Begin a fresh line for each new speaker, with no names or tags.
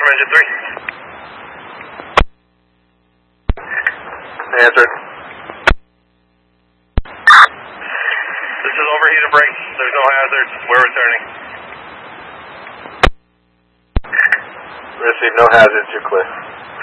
from engine 3. Answered. This is overheated brakes. There's no hazards. We're returning. Received, no hazards. You're clear.